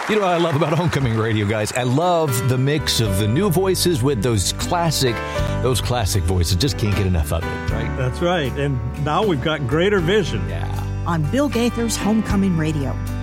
You know what I love about Homecoming Radio, guys? I love the mix of the new voices with those classic voices. Just can't get enough of it, right? That's right. And now we've got greater vision. Yeah. On Bill Gaither's Homecoming Radio.